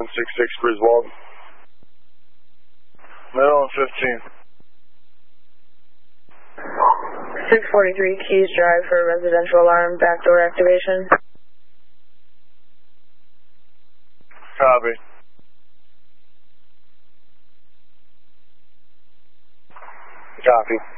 166 Griswold. Middle and 15. 643 Keys Drive for residential alarm backdoor activation. Copy. Copy.